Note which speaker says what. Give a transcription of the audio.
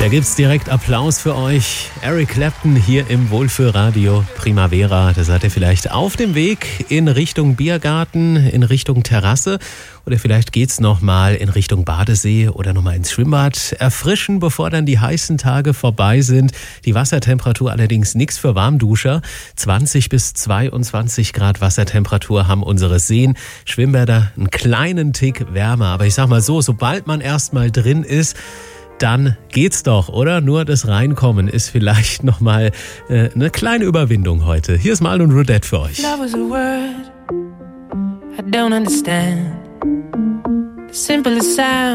Speaker 1: Da gibt's direkt Applaus für euch. Eric Clapton hier im Wohlfühlradio Primavera. Da seid ihr vielleicht auf dem Weg in Richtung Biergarten, in Richtung Terrasse. Oder vielleicht geht's nochmal in Richtung Badesee oder nochmal ins Schwimmbad. Erfrischen, bevor dann die heißen Tage vorbei sind. Die Wassertemperatur allerdings nichts für Warmduscher. 20 bis 22 Grad Wassertemperatur haben unsere Seen. Schwimmbäder einen kleinen Tick wärmer. Aber ich sag mal so, sobald man erstmal drin ist, dann geht's doch, oder? Nur das Reinkommen ist vielleicht nochmal eine kleine Überwindung heute. Hier ist Mal und Rudette für euch.
Speaker 2: Love was a word I don't understand. The simplest sound